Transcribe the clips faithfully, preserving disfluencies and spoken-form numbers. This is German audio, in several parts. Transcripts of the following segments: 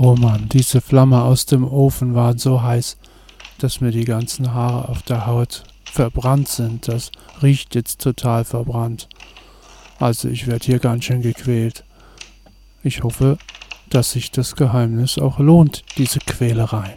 Oh Mann, diese Flamme aus dem Ofen war so heiß, dass mir die ganzen Haare auf der Haut verbrannt sind. Das riecht jetzt total verbrannt. Also ich werde hier ganz schön gequält. Ich hoffe, dass sich das Geheimnis auch lohnt, diese Quälerei.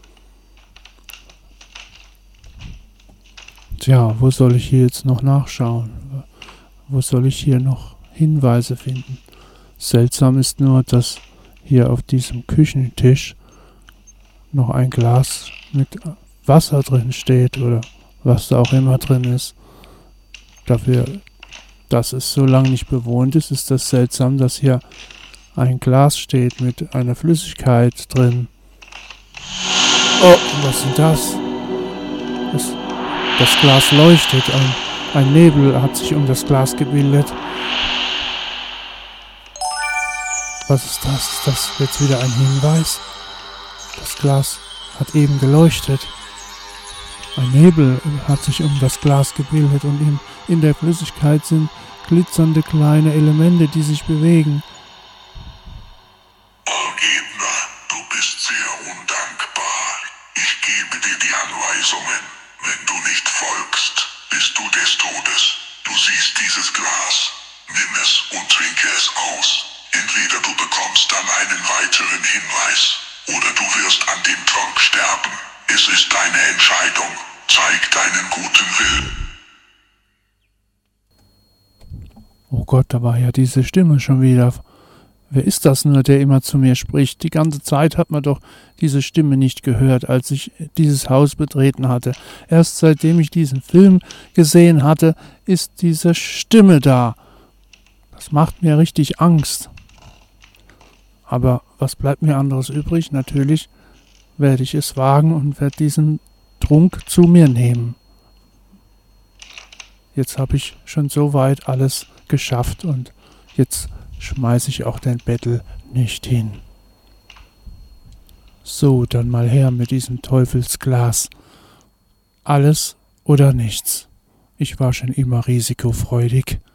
Tja, wo soll ich hier jetzt noch nachschauen? Wo soll ich hier noch Hinweise finden? Seltsam ist nur, dass hier auf diesem Küchentisch noch ein Glas mit Wasser drin steht oder was da auch immer drin ist. Dafür, dass es so lange nicht bewohnt ist, ist das seltsam, dass hier ein Glas steht mit einer Flüssigkeit drin. Oh, was ist denn das? Das, das Glas leuchtet. Ein, ein Nebel hat sich um das Glas gebildet. Was ist das? Ist das jetzt wieder ein Hinweis? Das Glas hat eben geleuchtet. Ein Nebel hat sich um das Glas gebildet und in, in der Flüssigkeit sind glitzernde kleine Elemente, die sich bewegen. Algebner, du bist sehr undankbar. Ich gebe dir die Anweisungen. Wenn du nicht folgst, bist du des Todes. Du siehst dieses Glas. Nimm es und trinke es aus. Entweder du bekommst dann einen weiteren Hinweis, oder du wirst an dem Trank sterben. Es ist deine Entscheidung. Zeig deinen guten Willen. Oh Gott, da war ja diese Stimme schon wieder. Wer ist das nur, der immer zu mir spricht? Die ganze Zeit hat man doch diese Stimme nicht gehört, als ich dieses Haus betreten hatte. Erst seitdem ich diesen Film gesehen hatte, ist diese Stimme da. Das macht mir richtig Angst. Aber was bleibt mir anderes übrig? Natürlich werde ich es wagen und werde diesen Trunk zu mir nehmen. Jetzt habe ich schon so weit alles geschafft und jetzt schmeiße ich auch den Bettel nicht hin. So, dann mal her mit diesem Teufelsglas. Alles oder nichts. Ich war schon immer risikofreudig.